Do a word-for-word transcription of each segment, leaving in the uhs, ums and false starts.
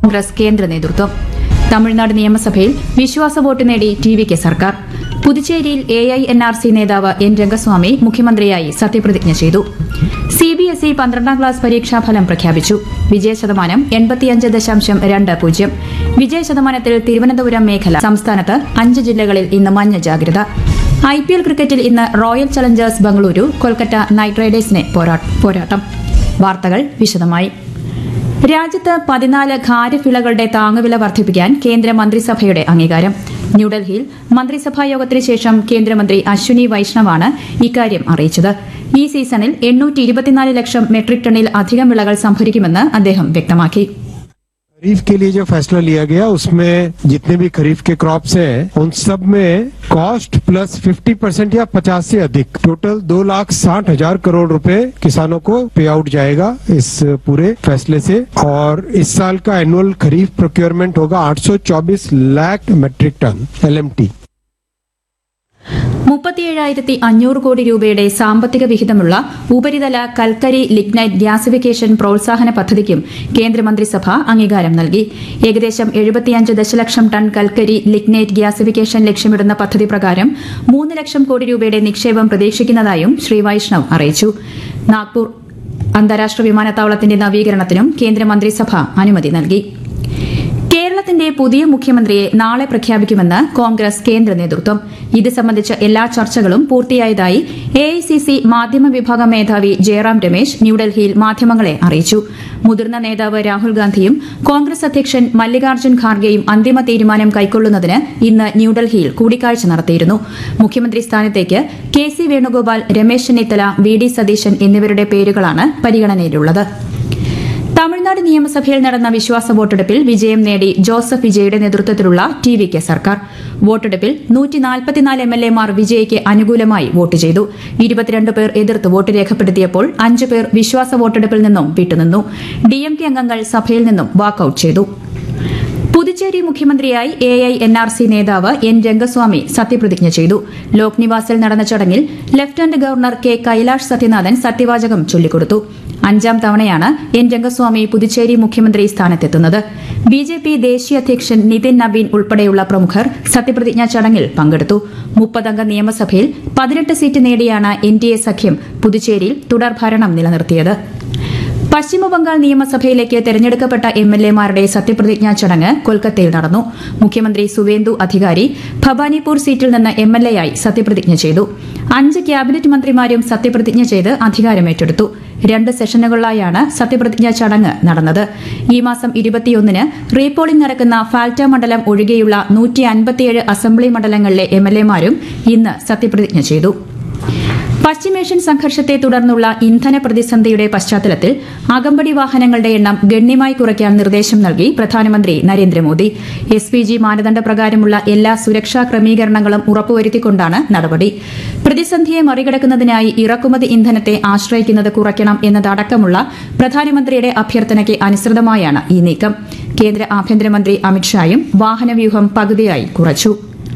കോൺഗ്രസ് കേന്ദ്ര നേതൃത്വം. തമിഴ്നാട് നിയമസഭയിൽ വിശ്വാസ വോട്ട് നേടി ടി വിക്ക് സർക്കാർ. പുതുച്ചേരിയിൽ A I N R C നേതാവ് എൻ രംഗസ്വാമി മുഖ്യമന്ത്രിയായി സത്യപ്രതിജ്ഞ ചെയ്തു. സി ബി എസ് ഇ പന്ത്രണ്ടാം ക്ലാസ് പരീക്ഷാഫലം പ്രഖ്യാപിച്ചു. വിജയശതമാനം എൺപത്തിയഞ്ച് ദശാംശം രണ്ട് പൂജ്യം. വിജയശതമാനത്തിൽ തിരുവനന്തപുരം മേഖല സംസ്ഥാനത്ത് അഞ്ച് ജില്ലകളിൽ ഇന്ന് മഞ്ഞ ജാഗ്രത. ഐ പി എൽ ക്രിക്കറ്റിൽ ഇന്ന് royal Challengers Bengaluru Kolkata night റൈഡേഴ്സിനെ പോരാട്ടം. വാർത്തകൾ വിശദമായി. രാജ്യത്ത് പതിനാല് ഖാരിഫ് താങ്ങുവില വർദ്ധിപ്പിക്കാൻ കേന്ദ്ര മന്ത്രിസഭയുടെ അംഗീകാരം. ന്യൂഡൽഹിയിൽ മന്ത്രിസഭാ യോഗത്തിന് ശേഷം കേന്ദ്രമന്ത്രി അശ്വിനി വൈഷ്ണവാണ് ഇക്കാര്യം അറിയിച്ചത്. ഈ സീസണിൽ എണ്ണൂറ്റി ഇരുപത്തിനാല് ലക്ഷം മെട്രിക് ടണ്ണിൽ അധികം വിളകൾ സംഭരിക്കുമെന്ന് അദ്ദേഹം വ്യക്തമാക്കി. खरीफ के लिए जो फैसला लिया गया उसमें जितने भी खरीफ के क्रॉप्स हैं उन सब में कॉस्ट प्लस पचास परसेंट या पचास से अधिक टोटल दो लाख साठ हजार करोड़ रुपए किसानों को पे आउट जाएगा इस पूरे फैसले से. और इस साल का एनुअल खरीफ प्रोक्योरमेंट होगा आठ सौ चौबीस lakh metric ton L M T. മുപ്പത്തിയേഴായിരത്തി അഞ്ഞൂറ് കോടി രൂപയുടെ സാമ്പത്തിക വിഹിതമുള്ള ഉപരിതല കൽക്കരി ലിഗ്നൈറ്റ് ഗ്യാസിഫിക്കേഷൻ പ്രോത്സാഹന പദ്ധതിക്കും കേന്ദ്രമന്ത്രിസഭ അംഗീകാരം നൽകി. ഏകദേശം എഴുപത്തിയഞ്ച് ദശലക്ഷം ടൺ കൽക്കരി ലിഗ്നൈറ്റ് ഗ്യാസിഫിക്കേഷൻ ലക്ഷ്യമിടുന്ന പദ്ധതി പ്രകാരം മൂന്ന് ലക്ഷം കോടി രൂപയുടെ നിക്ഷേപം പ്രതീക്ഷിക്കുന്നതായും ശ്രീ വൈഷ്ണവ് അറിയിച്ചു. നാഗ്പൂർ അന്താരാഷ്ട്ര വിമാനത്താവളത്തിന്റെ നവീകരണത്തിനും കേന്ദ്രമന്ത്രിസഭ അനുമതി നൽകി. കേരളത്തിന്റെ പുതിയ മുഖ്യമന്ത്രിയെ നാളെ പ്രഖ്യാപിക്കുമെന്ന് കോൺഗ്രസ് കേന്ദ്ര നേതൃത്വം. ഇത് സംബന്ധിച്ച എല്ലാ ചർച്ചകളും പൂർത്തിയായതായി എ ഐ സി സി മാധ്യമ വിഭാഗം മേധാവി ജയറാം രമേശ് ന്യൂഡൽഹിയിൽ മാധ്യമങ്ങളെ അറിയിച്ചു. മുതിർന്ന നേതാവ് രാഹുൽ ഗാന്ധിയും കോൺഗ്രസ് അധ്യക്ഷൻ മല്ലികാർജ്ജുൻ ഖാർഗെയും അന്തിമ തീരുമാനം കൈക്കൊള്ളുന്നതിന് ഇന്ന് ന്യൂഡൽഹിയിൽ കൂടിക്കാഴ്ച നടത്തിയിരുന്നു. മുഖ്യമന്ത്രി സ്ഥാനത്തേക്ക് K C Venugopal, Ramesh Chennithala, V D Satheesan എന്നിവരുടെ പേരുകളാണ് പരിഗണനയിലുള്ളത്. തമിഴ്നാട് നിയമസഭയിൽ നടന്ന വിശ്വാസ വോട്ടെടുപ്പിൽ വിജയം നേടി ജോസഫ് വിജയുടെ നേതൃത്വത്തിലുള്ള ടി വിക്ക് സർക്കാർ. വോട്ടെടുപ്പിൽ നൂറ്റി നാൽപ്പത്തിനാല് എം എൽ എമാർ വിജയ്ക്ക് അനുകൂലമായി വോട്ട് ചെയ്തു. ഇരുപത്തിരണ്ട് പേർ എതിർത്ത് വോട്ട് രേഖപ്പെടുത്തിയപ്പോൾ അഞ്ച് പേർ വിശ്വാസ വോട്ടെടുപ്പിൽ നിന്നും വിട്ടുനിന്നു. ഡി എം കെ അംഗങ്ങൾ സഭയിൽ നിന്നും വാക്കൌട്ട് ചെയ്തു. പുതുച്ചേരി മുഖ്യമന്ത്രിയായി A I N R C നേതാവ് എൻ രംഗസ്വാമി സത്യപ്രതിജ്ഞ ചെയ്തു. ലോക് നിവാസിൽ നടന്ന ചടങ്ങിൽ lieutenant governor K Kailash Sathyanathan സത്യവാചകം ചൊല്ലിക്കൊടുത്തു. അഞ്ചാം തവണയാണ് എൻ രംഗസ്വാമി പുതുച്ചേരി മുഖ്യമന്ത്രി സ്ഥാനത്തെത്തുന്നത്. ബി ജെ പി ദേശീയ അധ്യക്ഷൻ നിതിൻ നബീൻ ഉൾപ്പെടെയുള്ള പ്രമുഖർ സത്യപ്രതിജ്ഞാ ചടങ്ങിൽ പങ്കെടുത്തു. മുപ്പതംഗ നിയമസഭയിൽ പതിനെട്ട് സീറ്റ് നേടിയാണ് എൻ ഡി എ സഖ്യം പുതുച്ചേരിയിൽ തുടർഭരണം നിലനിർത്തിയത്. പശ്ചിമബംഗാൾ നിയമസഭയിലേക്ക് തെരഞ്ഞെടുക്കപ്പെട്ട എം എൽ എമാരുടെ സത്യപ്രതിജ്ഞാ ചടങ്ങ് കൊൽക്കത്തയിൽ നടന്നു. മുഖ്യമന്ത്രി സുവേന്ദു അധികാരി ഭവാനിപൂർ സീറ്റിൽ നിന്ന് എം എൽ എയായി സത്യപ്രതിജ്ഞ ചെയ്തു. അഞ്ച് ക്യാബിനറ്റ് മന്ത്രിമാരും സത്യപ്രതിജ്ഞ ചെയ്ത് അധികാരമേറ്റെടുത്തു. രണ്ട് സെഷനുകളിലായാണ് സത്യപ്രതിജ്ഞാ ചടങ്ങ് നടന്നത്. ഈ മാസം ഇരുപത്തിയൊന്നിന് റീപോളിംഗ് നടക്കുന്ന ഫാൽറ്റ മണ്ഡലം ഒഴികെയുള്ള നൂറ്റി അൻപത്തിയേഴ് അസംബ്ലി മണ്ഡലങ്ങളിലെ എം എൽ എമാരും ഇന്ന് സത്യപ്രതിജ്ഞ ചെയ്തു. പശ്ചിമേഷ്യൻ സംഘർഷത്തെ തുടർന്നുള്ള ഇന്ധന പ്രതിസന്ധിയുടെ പശ്ചാത്തലത്തിൽ അകമ്പടി വാഹനങ്ങളുടെ എണ്ണം ഗണ്യമായി കുറയ്ക്കാൻ നിർദ്ദേശം നൽകി പ്രധാനമന്ത്രി നരേന്ദ്രമോദി. എസ് പി ജി മാനദണ്ഡ പ്രകാരമുള്ള എല്ലാ സുരക്ഷാ ക്രമീകരണങ്ങളും ഉറപ്പുവരുത്തിക്കൊണ്ടാണ് നടപടി. പ്രതിസന്ധിയെ മറികടക്കുന്നതിനായി ഇറക്കുമതി ഇന്ധനത്തെ ആശ്രയിക്കുന്നത് കുറയ്ക്കണം എന്നതടക്കമുള്ള പ്രധാനമന്ത്രിയുടെ അഭ്യർത്ഥനയ്ക്ക് അനുസൃതമായാണ് ഈ നീക്കം. കേന്ദ്ര ആഭ്യന്തരമന്ത്രി അമിത്ഷായും വാഹനവ്യൂഹം പകുതിയായി കുറച്ചു.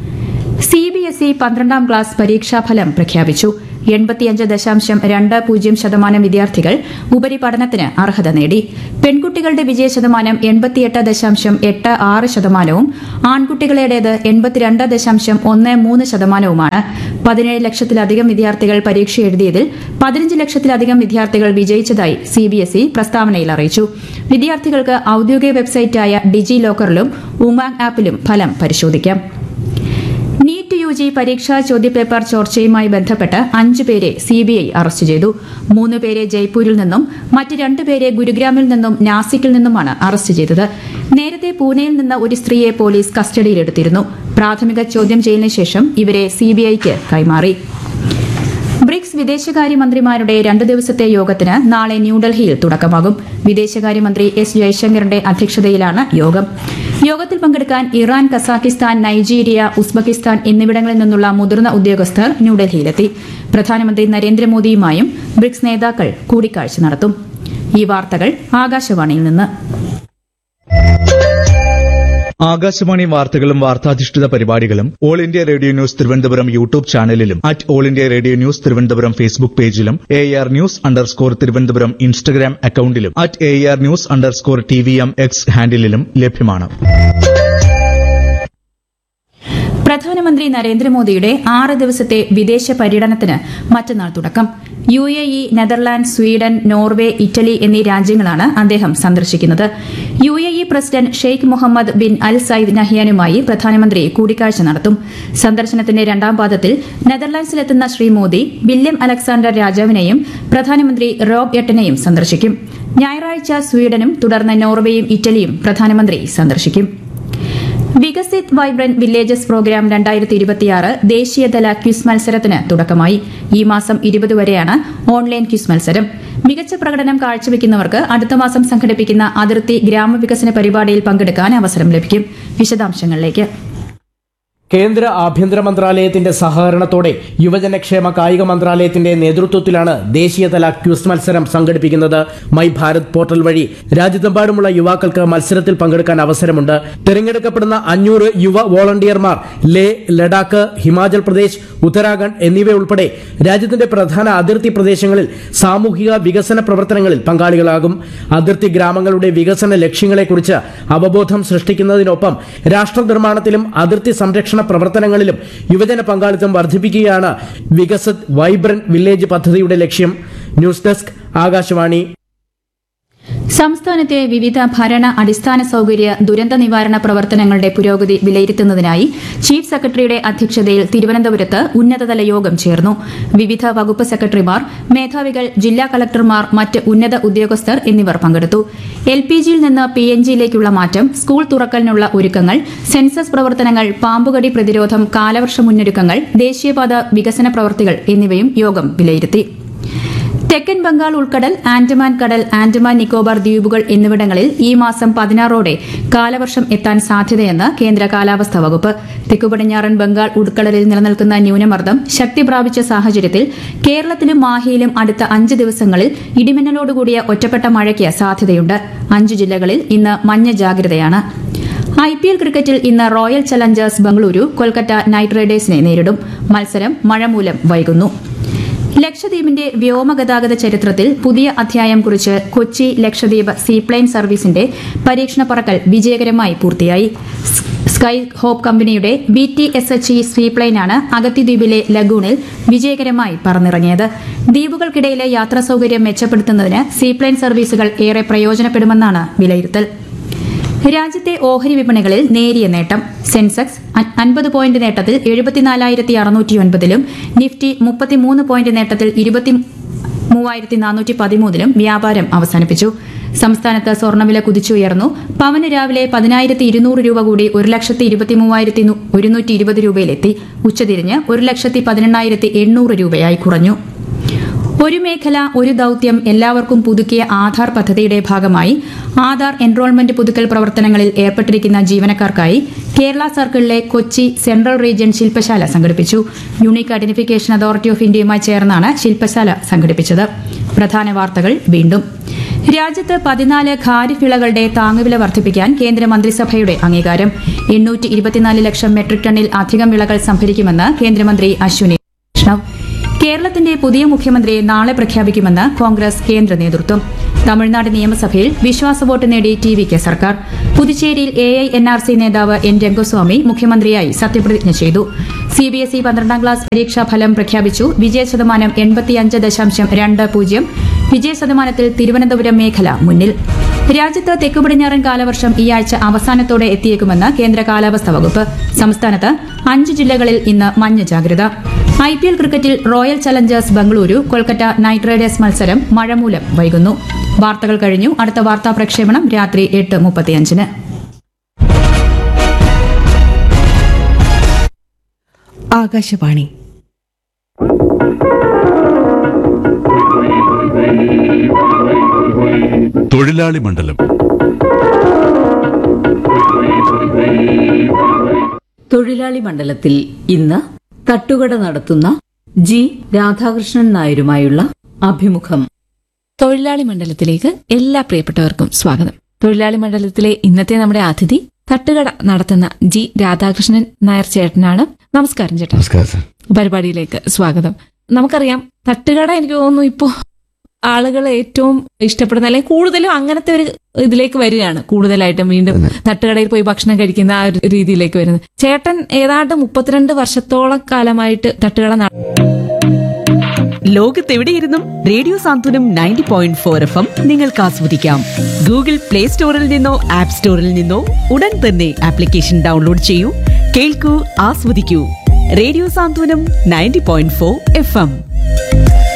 സി ബി എസ് ഇ പന്ത്രണ്ടാം ക്ലാസ് പരീക്ഷാഫലം പ്രഖ്യാപിച്ചു. എൺപത്തിയഞ്ച് ദശാംശം രണ്ട് പൂജ്യം ശതമാനം വിദ്യാർത്ഥികൾ ഉപരിപഠനത്തിന് അർഹത നേടി. പെൺകുട്ടികളുടെ വിജയശതമാനം എൺപത്തിയെട്ട് ദശാംശം എട്ട് ആറ് ശതമാനവും ആൺകുട്ടികളുടേത് എൺപത്തിരണ്ട് ദശാംശം ഒന്ന് മൂന്ന് ശതമാനവുമാണ്. പതിനേഴ് ലക്ഷത്തിലധികം വിദ്യാർത്ഥികൾ പരീക്ഷ എഴുതിയതിൽ പതിനഞ്ച് ലക്ഷത്തിലധികം വിദ്യാർത്ഥികൾ വിജയിച്ചതായി സി ബി എസ് ഇ പ്രസ്താവനയിൽ അറിയിച്ചു. വിദ്യാർത്ഥികൾക്ക് ഔദ്യോഗിക വെബ്സൈറ്റായ ഡിജി ലോക്കറിലും ഉമാങ് ആപ്പിലും ഫലം പരിശോധിക്കാം. നീറ്റ് യു ജി പരീക്ഷാ ചോദ്യപേപ്പർ ചോർച്ചയുമായി ബന്ധപ്പെട്ട് അഞ്ച് പേരെ സിബിഐ അറസ്റ്റ് ചെയ്തു. മൂന്ന് പേരെ ജയ്പൂരിൽ നിന്നും മറ്റ് രണ്ടുപേരെ ഗുരുഗ്രാമിൽ നിന്നും നാസിക്കിൽ നിന്നുമാണ് അറസ്റ്റ് ചെയ്തത്. നേരത്തെ പൂനെയിൽ നിന്ന് ഒരു സ്ത്രീയെ പോലീസ് കസ്റ്റഡിയിലെടുത്തിരുന്നു. പ്രാഥമിക ചോദ്യം ചെയ്യലിന് ശേഷം ഇവരെ സിബിഐക്ക് കൈമാറി. ബ്രിക്സ് വിദേശകാര്യമന്ത്രിമാരുടെ രണ്ടു ദിവസത്തെ യോഗത്തിന് നാളെ ന്യൂഡൽഹിയിൽ തുടക്കമാകും. വിദേശകാര്യമന്ത്രി എസ് ജയശങ്കറിന്റെ അധ്യക്ഷതയിലാണ് യോഗം. യോഗത്തിൽ പങ്കെടുക്കാൻ ഇറാൻ, കസാഖിസ്ഥാൻ, നൈജീരിയ, ഉസ്ബെക്കിസ്ഥാൻ എന്നിവിടങ്ങളിൽ നിന്നുള്ള മുതിർന്ന ഉദ്യോഗസ്ഥർ ന്യൂഡൽഹിയിലെത്തി. പ്രധാനമന്ത്രി നരേന്ദ്രമോദിയുമായും ബ്രിക്സ് നേതാക്കൾ കൂടിക്കാഴ്ച നടത്തും. ഈ വാർത്തകൾ ആകാശവാണിയിൽ നിന്ന്. ആകാശവാണി വാർത്തകളും വാർത്താധിഷ്ഠിത പരിപാടികളും all India radio news Thiruvananthapuram YouTube ചാനലിലും at all India radio news Thiruvananthapuram Facebook പേജിലും A R news underscore Thiruvananthapuram Instagram അക്കൌണ്ടിലും at A R news underscore T V M X ഹാൻഡിലും ലഭ്യമാണ്. പ്രധാനമന്ത്രി നരേന്ദ്രമോദിയുടെ ആറ് ദിവസത്തെ വിദേശ പര്യടനത്തിന് മറ്റന്നാൾ തുടക്കം. U A E, Netherland, Sweden, Norway, Italy എന്നീ രാജ്യങ്ങളാണ് അദ്ദേഹം സന്ദർശിക്കുന്നത്. U A E president Sheikh Muhammad bin അൽ സയ്ദ് നഹ്യാനുമായി പ്രധാനമന്ത്രി കൂടിക്കാഴ്ച നടത്തും. സന്ദർശനത്തിന്റെ രണ്ടാം പാദത്തിൽ നെതർലാൻഡ്സിലെത്തുന്ന ശ്രീ മോദി വില്യം അലക്സാണ്ടർ രാജാവിനെയും പ്രധാനമന്ത്രി റോബ് എട്ടനെയും സന്ദർശിക്കും. ഞായറാഴ്ച സ്വീഡനും തുടർന്ന് നോർവേയും ഇറ്റലിയും പ്രധാനമന്ത്രി സന്ദർശിക്കും. വികസിത് വൈബ്രന്റ് വില്ലേജസ് പ്രോഗ്രാം രണ്ടായിരത്തി ഇരുപത്തിയാറ് ദേശീയതല ക്വിസ് മത്സരത്തിന് തുടക്കമായി. ഈ മാസം ഇരുപത് വരെയാണ് ഓൺലൈൻ ക്വിസ് മത്സരം. മികച്ച പ്രകടനം കാഴ്ചവെക്കുന്നവർക്ക് അടുത്ത മാസം സംഘടിപ്പിക്കുന്ന അതിർത്തി ഗ്രാമവികസന പരിപാടിയിൽ പങ്കെടുക്കാൻ അവസരം ലഭിക്കും. വിശദാംശങ്ങളിലേക്ക്. കേന്ദ്ര ആഭ്യന്തര മന്ത്രാലയത്തിന്റെ സഹകരണത്തോടെ യുവജനക്ഷേമ കായിക മന്ത്രാലയത്തിന്റെ നേതൃത്വത്തിലാണ് ദേശീയതല ക്വിസ് മത്സരം സംഘടിപ്പിക്കുന്നത്. മൈ ഭാരത് പോർട്ടൽ വഴി രാജ്യത്തെമ്പാടുമുള്ള യുവാക്കൾക്ക് മത്സരത്തിൽ പങ്കെടുക്കാൻ അവസരമുണ്ട്. തിരഞ്ഞെടുക്കപ്പെടുന്ന അഞ്ഞൂറ് യുവ വോളണ്ടിയർമാർ ലേ, ലഡാക്ക്, ഹിമാചൽ പ്രദേശ്, ഉത്തരാഖണ്ഡ് എന്നിവയുൾപ്പെടെ രാജ്യത്തിന്റെ പ്രധാന അതിർത്തി പ്രദേശങ്ങളിൽ സാമൂഹിക വികസന പ്രവർത്തനങ്ങളിൽ പങ്കാളികളാകും. അതിർത്തി ഗ്രാമങ്ങളുടെ വികസന ലക്ഷ്യങ്ങളെക്കുറിച്ച് അവബോധം സൃഷ്ടിക്കുന്നതിനൊപ്പം രാഷ്ട്ര നിർമ്മാണത്തിലും അതിർത്തി സംരക്ഷണ പ്രവർത്തനങ്ങളിലും യുവജന പങ്കാളിത്തം വർദ്ധിപ്പിക്കുകയാണ് വികസിത് വൈബ്രന്റ് വില്ലേജ് പദ്ധതിയുടെ ലക്ഷ്യം. News desk, Akashvani. സംസ്ഥാനത്തെ വിവിധ ഭരണ അടിസ്ഥാന സൌകര്യ ദുരന്ത നിവാരണ പ്രവർത്തനങ്ങളുടെ പുരോഗതി വിലയിരുത്തുന്നതിനായി ചീഫ് സെക്രട്ടറിയുടെ അധ്യക്ഷതയിൽ തിരുവനന്തപുരത്ത് ഉന്നതതല യോഗം ചേർന്നു. വിവിധ വകുപ്പ് സെക്രട്ടറിമാർ, മേധാവികൾ, ജില്ലാ കളക്ടർമാർ, മറ്റ് ഉന്നത ഉദ്യോഗസ്ഥർ എന്നിവർ പങ്കെടുത്തു. എൽ പി ജിയിൽ നിന്ന് പി എൻ ജിയിലേക്കുള്ള മാറ്റം, സ്കൂൾ തുറക്കലിനുള്ള ഒരുക്കങ്ങൾ, സെൻസസ് പ്രവർത്തനങ്ങൾ, പാമ്പുകടി പ്രതിരോധം, കാലവർഷ മുന്നൊരുക്കങ്ങൾ, ദേശീയപാത വികസന പ്രവൃത്തികൾ എന്നിവയും യോഗം വിലയിരുത്തി. തെക്കൻ ബംഗാൾ ഉൾക്കടൽ, ആൻഡമാൻ കടൽ, ആൻഡമാൻ നിക്കോബാർ ദ്വീപുകൾ എന്നിവിടങ്ങളിൽ ഈ മാസം പതിനാറോടെ കാലവർഷം എത്താൻ സാധ്യതയെന്ന് കേന്ദ്ര കാലാവസ്ഥാ വകുപ്പ്. തെക്കുപടിഞ്ഞാറൻ ബംഗാൾ ഉൾക്കടലിൽ നിലനിൽക്കുന്ന ന്യൂനമർദ്ദം ശക്തി പ്രാപിച്ച സാഹചര്യത്തിൽ കേരളത്തിലും മാഹിയിലും അടുത്ത അഞ്ച് ദിവസങ്ങളിൽ ഇടിമിന്നലോടുകൂടിയ ഒറ്റപ്പെട്ട മഴയ്ക്ക് സാധ്യതയുണ്ട്. അഞ്ച് ജില്ലകളിൽ ഇന്ന് മഞ്ഞ ജാഗ്രതയാണ്. ഐ പി എൽ ക്രിക്കറ്റിൽ ഇന്ന് royal Challengers Bengaluru Kolkata night റൈഡേഴ്സിനെ നേരിടും. മത്സരം മഴ മൂലം വൈകുന്നു. ലക്ഷദ്വീപിന്റെ വ്യോമഗതാഗത ചരിത്രത്തിൽ പുതിയ അധ്യായം കുറിച്ച് കൊച്ചി ലക്ഷദ്വീപ് സീപ്ലെയിൻ സർവീസിന്റെ പരീക്ഷണ പറക്കൽ വിജയകരമായി പൂർത്തിയായി. സ്കൈ ഹോപ്പ് കമ്പനിയുടെ B T S H E സീപ്ലെയിനാണ് അഗത്തിദ്വീപിലെ ലഗൂണിൽ വിജയകരമായി പറന്നിറങ്ങിയത്. ദ്വീപുകൾക്കിടയിലെ യാത്രാ സൌകര്യം മെച്ചപ്പെടുത്തുന്നതിന് സീപ്ലെയിൻ സർവീസുകൾ ഏറെ പ്രയോജനപ്പെടുമെന്നാണ് വിലയിരുത്തൽ. രാജ്യത്തെ ഓഹരി വിപണികളിൽ നേരിയ നേട്ടം. സെൻസെക്സ് അൻപത് പോയിന്റ് നേട്ടത്തിൽ എഴുപത്തിനാലായിരത്തി അറുന്നൂറ്റിയൊൻപതിലും നിഫ്റ്റി മുപ്പത്തിമൂന്ന് പോയിന്റ് നേട്ടത്തിൽ ഇരുപത്തി മൂവായിരത്തി നാനൂറ്റി പതിമൂന്നിലും വ്യാപാരം അവസാനിപ്പിച്ചു. സംസ്ഥാനത്ത് സ്വർണ്ണവില കുതിച്ചുയർന്നു. പവന് രാവിലെ പതിനായിരത്തി ഇരുന്നൂറ് രൂപ കൂടി ഒരു ലക്ഷത്തി ഇരുപത്തി മൂവായിരത്തി ഒരുന്നൂറ്റി ഇരുപത് രൂപയിലെത്തി. ഉച്ചതിരിഞ്ഞ് ഒരു ലക്ഷത്തി പതിനെണ്ണായിരത്തി എണ്ണൂറ് രൂപയായി കുറഞ്ഞു. ഒരു മേഖല ഒരു ദൌത്യം എല്ലാവർക്കും പുതുക്കിയ ആധാർ പദ്ധതിയുടെ ഭാഗമായി ആധാർ എൻറോൾമെന്റ് പുതുക്കൽ പ്രവർത്തനങ്ങളിൽ ഏർപ്പെട്ടിരിക്കുന്ന ജീവനക്കാർക്കായി കേരള സർക്കിളിലെ കൊച്ചി സെൻട്രൽ റീജിയൻ ശില്പശാല സംഘടിപ്പിച്ചു. യൂണിക് ഐഡന്റിഫിക്കേഷൻ അതോറിറ്റി ഓഫ് ഇന്ത്യയുമായി ചേർന്നാണ് ശില്പശാല സംഘടിപ്പിച്ചത്. പ്രധാന വാർത്തകൾ വീണ്ടും. രാജ്യത്ത് പതിനാല് ഖാരിഫ് വിളകളുടെ താങ്ങുവില വർദ്ധിപ്പിക്കാൻ കേന്ദ്ര മന്ത്രിസഭയുടെ അംഗീകാരം. എണ്ണൂറ്റി ഇരുപത്തിനാല് ലക്ഷം മെട്രിക് ടണ്ണിൽ അധികം വിളകൾ സംഭരിക്കുമെന്ന് കേന്ദ്രമന്ത്രി അശ്വിനി വൈഷ്ണവ്. കേരളത്തിന്റെ പുതിയ മുഖ്യമന്ത്രിയെ നാളെ പ്രഖ്യാപിക്കുമെന്ന് കോൺഗ്രസ് കേന്ദ്ര നേതൃത്വം. തമിഴ്നാട് നിയമസഭയിൽ വിശ്വാസവോട്ട് നേടി ടി വി കെ സർക്കാർ. പുതുച്ചേരിയിൽ A I N R C നേതാവ് എൻ രംഗസ്വാമി മുഖ്യമന്ത്രിയായി സത്യപ്രതിജ്ഞ ചെയ്തു. സി ബി എസ് ഇ പന്ത്രണ്ടാം ക്ലാസ് പരീക്ഷാ ഫലം പ്രഖ്യാപിച്ചു. വിജയ ശതമാനം എൺപത്തിയഞ്ച് ദശാംശം രണ്ട് പൂജ്യം. വിജയ ശതമാനത്തിൽ തിരുവനന്തപുരം മേഖല മുന്നിൽ. രാജ്യത്ത് തെക്കു പടിഞ്ഞാറൻ കാലവർഷം ഈ ആഴ്ച അവസാനത്തോടെ എത്തിയേക്കുമെന്ന് കേന്ദ്ര കാലാവസ്ഥാ വകുപ്പ്. സംസ്ഥാനത്ത് അഞ്ച് ജില്ലകളിൽ ഇന്ന് മഞ്ഞ ജാഗ്രത. ഐ പി എൽ ക്രിക്കറ്റിൽ royal Challengers Bengaluru Kolkata night Riders മത്സരം മഴ മൂലം വൈകുന്നു. വാർത്തകൾ കഴിഞ്ഞു. അടുത്ത വാർത്താ പ്രക്ഷേപണം രാത്രി എട്ട് മുപ്പത്തിയഞ്ചിന്. ആകാശവാണി. തൊഴിലാളി മണ്ഡലം. തൊഴിലാളി മണ്ഡലത്തിൽ ഇന്ന് തട്ടുകട നടത്തുന്ന ജി രാധാകൃഷ്ണൻ നായരുമായുള്ള അഭിമുഖം. തൊഴിലാളി മണ്ഡലത്തിലേക്ക് എല്ലാ പ്രിയപ്പെട്ടവർക്കും സ്വാഗതം. തൊഴിലാളി മണ്ഡലത്തിലെ ഇന്നത്തെ നമ്മുടെ അതിഥി തട്ടുകട നടത്തുന്ന ജി രാധാകൃഷ്ണൻ നായർ ചേട്ടനാണ്. നമസ്കാരം ചേട്ടാ. നമസ്കാരം സർ. പരിപാടിയിലേക്ക് സ്വാഗതം. നമുക്കറിയാം തട്ടുകട എനിക്ക് തോന്നുന്നു ഇപ്പോൾ ആളുകൾ ഏറ്റവും ഇഷ്ടപ്പെടുന്ന അല്ലെങ്കിൽ കൂടുതലും അങ്ങനത്തെ ഒരു ഇതിലേക്ക് വരികയാണ്. കൂടുതലായിട്ടും വീണ്ടും തട്ടുകടയിൽ പോയി ഭക്ഷണം കഴിക്കുന്ന ആ ഒരു രീതിയിലേക്ക് വരുന്നത്. ചേട്ടൻ ഏതാണ്ട് മുപ്പത്തിരണ്ട് വർഷത്തോളം കാലമായിട്ട് തട്ടുകട നട ലോകത്തെവിടെയിരുന്നും റേഡിയോ സാന്ത്വനം ninety point four F M നിങ്ങൾക്ക് ആസ്വദിക്കാം. ഗൂഗിൾ പ്ലേ സ്റ്റോറിൽ നിന്നോ ആപ്പ് സ്റ്റോറിൽ നിന്നോ ഉടൻ തന്നെ ആപ്ലിക്കേഷൻ ഡൗൺലോഡ് ചെയ്യൂ, കേൾക്കൂ, ആസ്വദിക്കൂ. റേഡിയോ സാന്ത്വനം ninety point four F M.